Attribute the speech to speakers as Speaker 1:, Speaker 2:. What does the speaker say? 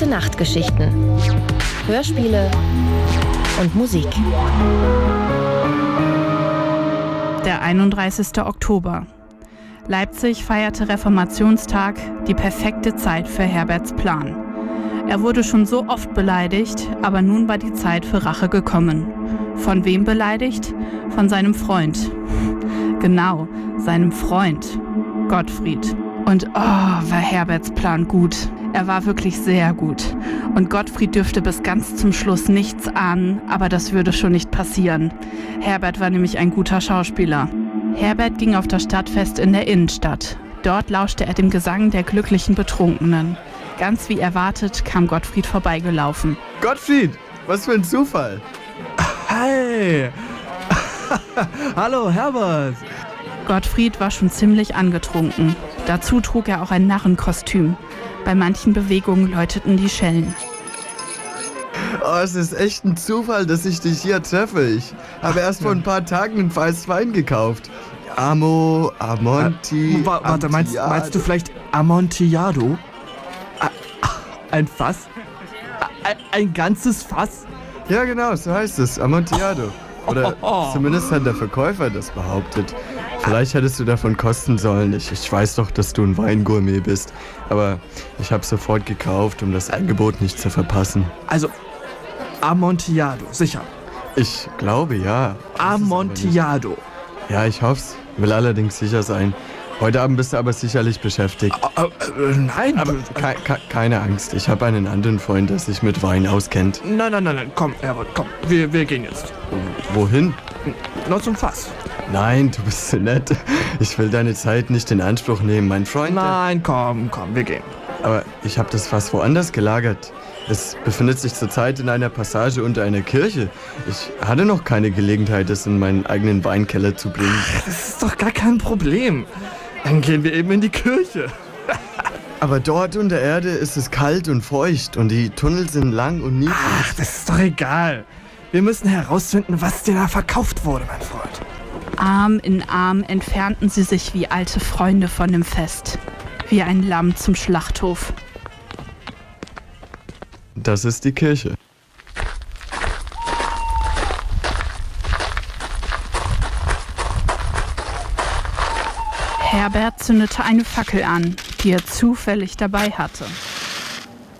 Speaker 1: Gute-Nacht-Geschichten. Hörspiele und Musik.
Speaker 2: Der 31. Oktober. Leipzig feierte Reformationstag, die perfekte Zeit für Herberts Plan. Er wurde schon so oft beleidigt, aber nun war die Zeit für Rache gekommen. Von wem beleidigt? Von seinem Freund. Genau, seinem Freund, Gottfried. Und war Herberts Plan gut. Er war wirklich sehr gut. Und Gottfried dürfte bis ganz zum Schluss nichts ahnen, aber das würde schon nicht passieren. Herbert war nämlich ein guter Schauspieler. Herbert ging auf das Stadtfest in der Innenstadt. Dort lauschte er dem Gesang der glücklichen Betrunkenen. Ganz wie erwartet kam Gottfried vorbeigelaufen.
Speaker 3: Gottfried, was für ein Zufall.
Speaker 4: Hi. Hallo, Herbert.
Speaker 2: Gottfried war schon ziemlich angetrunken. Dazu trug er auch ein Narrenkostüm. Bei manchen Bewegungen läuteten die Schellen.
Speaker 3: Oh, es ist echt ein Zufall, dass ich dich hier treffe. Ich habe erst vor ein paar Tagen ein Fass Wein gekauft.
Speaker 4: Warte, meinst du vielleicht Amontillado? Ein Fass? Ein ganzes Fass?
Speaker 3: Ja, genau, so heißt es. Amontillado. Oder zumindest hat der Verkäufer das behauptet. Vielleicht hättest du davon kosten sollen. Ich weiß doch, dass du ein Weingourmet bist. Aber ich habe sofort gekauft, um das Angebot nicht zu verpassen.
Speaker 4: Also, Amontillado, sicher.
Speaker 3: Ich glaube, ja.
Speaker 4: Amontillado.
Speaker 3: Ja, ich hoff's. Will allerdings sicher sein. Heute Abend bist du aber sicherlich beschäftigt.
Speaker 4: Nein.
Speaker 3: Aber keine Angst. Ich habe einen anderen Freund, der sich mit Wein auskennt.
Speaker 4: Nein. Komm, Herbert, komm. Wir gehen jetzt.
Speaker 3: Wohin?
Speaker 4: Noch zum Fass.
Speaker 3: Nein, du bist so nett. Ich will deine Zeit nicht in Anspruch nehmen, mein Freund.
Speaker 4: Nein, komm, wir gehen.
Speaker 3: Aber ich habe das Fass woanders gelagert. Es befindet sich zurzeit in einer Passage unter einer Kirche. Ich hatte noch keine Gelegenheit, es in meinen eigenen Weinkeller zu bringen.
Speaker 4: Das ist doch gar kein Problem. Dann gehen wir eben in die Kirche.
Speaker 3: Aber dort unter Erde ist es kalt und feucht und die Tunnel sind lang und niedrig.
Speaker 4: Ach, das ist doch egal. Wir müssen herausfinden, was dir da verkauft wurde, mein Freund.
Speaker 2: Arm in Arm entfernten sie sich wie alte Freunde von dem Fest. Wie ein Lamm zum Schlachthof.
Speaker 3: Das ist die Kirche.
Speaker 2: Herbert zündete eine Fackel an, die er zufällig dabei hatte.